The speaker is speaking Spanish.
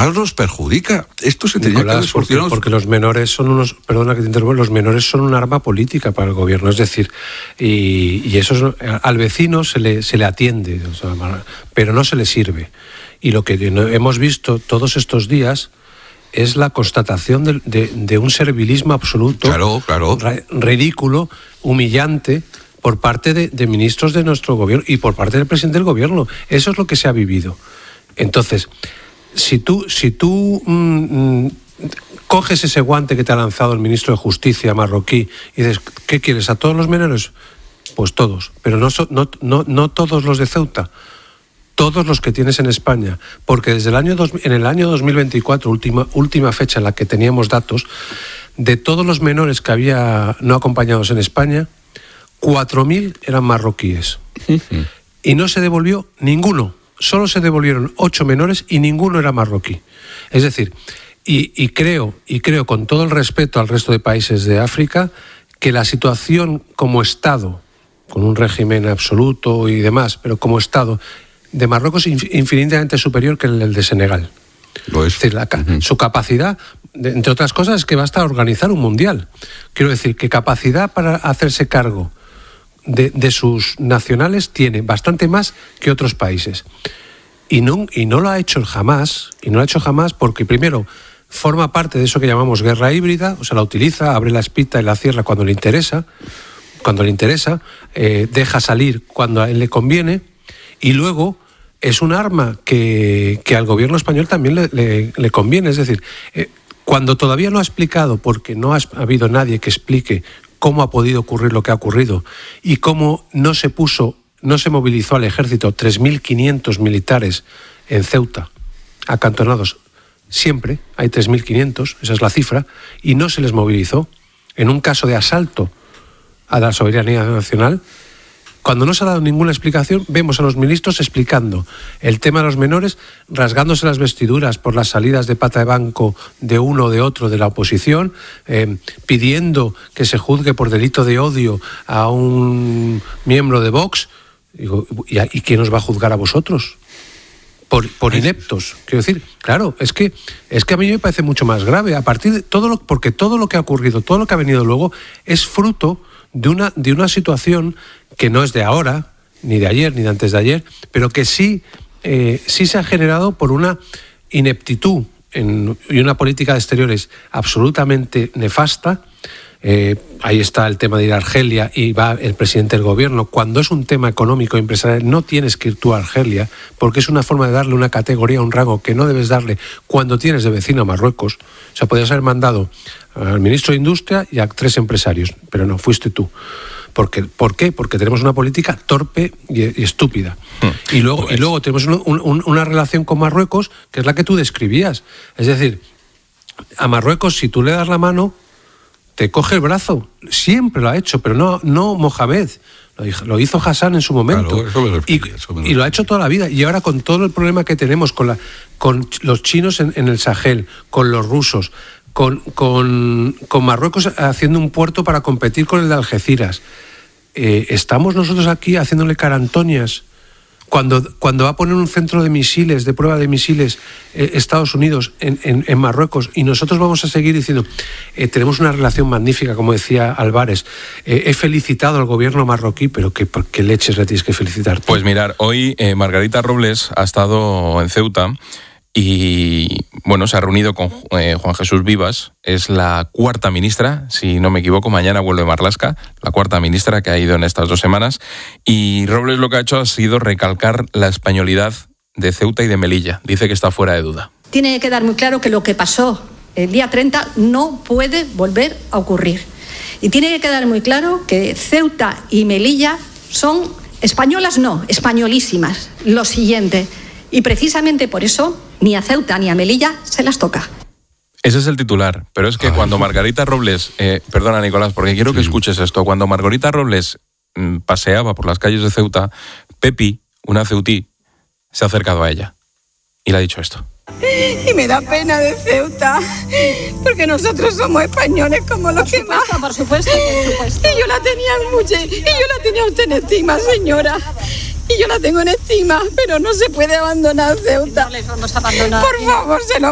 además nos perjudica. Esto se tenía que haber solucionado. Porque los menores son unos, perdona que te interrumpa, los menores son un arma política para el gobierno, es decir, y eso al vecino se le atiende, o sea, pero no se le sirve. Y lo que hemos visto todos estos días es la constatación de un servilismo absoluto, claro. Ridículo, humillante, por parte de ministros de nuestro gobierno y por parte del presidente del gobierno. Eso es lo que se ha vivido. Entonces, si tú coges ese guante que te ha lanzado el ministro de Justicia marroquí y dices, ¿qué quieres? ¿A todos los menores? Pues todos, pero no todos los de Ceuta, todos los que tienes en España, porque desde en el año 2024, última fecha en la que teníamos datos, de todos los menores que había no acompañados en España, 4.000 eran marroquíes. Y no se devolvió ninguno. Solo se devolvieron 8 menores y ninguno era marroquí. Es decir, y creo con todo el respeto al resto de países de África, que la situación como Estado, con un régimen absoluto y demás, pero como Estado de Marruecos es infinitamente superior que el de Senegal. Lo es. Es decir, su capacidad, entre otras cosas, es que basta organizar un mundial. Quiero decir, que capacidad para hacerse cargo de sus nacionales tiene bastante más que otros países. Y no lo ha hecho jamás, porque primero forma parte de eso que llamamos guerra híbrida, o sea, la utiliza, abre la espita y la cierra cuando le interesa, deja salir cuando a él le conviene, y luego es un arma que al gobierno español también le conviene. Es decir, cuando todavía no ha explicado, porque no ha habido nadie que explique cómo ha podido ocurrir lo que ha ocurrido y cómo no se movilizó al ejército 3.500 militares en Ceuta, acantonados. Siempre hay 3.500, esa es la cifra, y no se les movilizó. En un caso de asalto a la soberanía nacional, cuando no se ha dado ninguna explicación, vemos a los ministros explicando el tema de los menores, rasgándose las vestiduras por las salidas de pata de banco de uno o de otro de la oposición, pidiendo que se juzgue por delito de odio a un miembro de Vox. Digo, ¿y quién os va a juzgar a vosotros? Por ineptos. Quiero decir, claro, es que a mí me parece mucho más grave, a partir de porque todo lo que ha ocurrido, todo lo que ha venido luego, es fruto de una situación que no es de ahora, ni de ayer, ni de antes de ayer, pero que sí se ha generado por una ineptitud y una política de exteriores absolutamente nefasta. Ahí está el tema de ir a Argelia y va el presidente del gobierno. Cuando es un tema económico y empresarial, no tienes que ir tú a Argelia, porque es una forma de darle una categoría, un rango que no debes darle cuando tienes de vecino a Marruecos. O sea, podías haber mandado al ministro de Industria y a 3 empresarios, pero no, fuiste tú. ¿Por qué? Porque tenemos una política torpe y estúpida. Y luego tenemos una relación con Marruecos que es la que tú describías. Es decir, a Marruecos, si tú le das la mano, te coge el brazo. Siempre lo ha hecho, pero no Mohamed. Lo hizo Hassan en su momento. Claro, eso me refiero, y lo ha hecho toda la vida. Y ahora con todo el problema que tenemos con los chinos en el Sahel, con los rusos, con Marruecos haciendo un puerto para competir con el de Algeciras, estamos nosotros aquí haciéndole carantoñas cuando va a poner un centro de misiles, de prueba de misiles, Estados Unidos en Marruecos, y nosotros vamos a seguir diciendo, tenemos una relación magnífica, como decía Álvarez, he felicitado al gobierno marroquí, pero ¿qué leches le tienes que felicitar? Pues mirar, hoy Margarita Robles ha estado en Ceuta y, bueno, se ha reunido con Juan Jesús Vivas, es la 4ª ministra, si no me equivoco, mañana vuelve Marlaska, la 4ª ministra que ha ido en estas 2 semanas, y Robles lo que ha hecho ha sido recalcar la españolidad de Ceuta y de Melilla. Dice que está fuera de duda. Tiene que quedar muy claro que lo que pasó el día 30 no puede volver a ocurrir. Y tiene que quedar muy claro que Ceuta y Melilla son españolas, no, españolísimas. Lo siguiente. Y precisamente por eso ni a Ceuta ni a Melilla se las toca. Ese es el titular, pero es que cuando Margarita Robles, perdona Nicolás, porque quiero que escuches esto, cuando Margarita Robles paseaba por las calles de Ceuta, Pepi, una ceutí, se ha acercado a ella y le ha dicho esto. Y me da pena de Ceuta, porque nosotros somos españoles como los que más. Por supuesto. Y yo la tenía usted en estima, señora. Y yo la tengo en estima, pero no se puede abandonar Ceuta. No les vamos a abandonar. Por favor, se lo